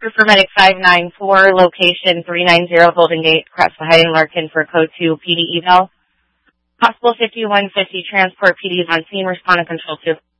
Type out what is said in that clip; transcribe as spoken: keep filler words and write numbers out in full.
For Medic five nine four, location three nine zero Golden Gate, Craftsville and Larkin for code two P D eval. Possible fifty-one fifty transport, P D is on scene, respond to control two.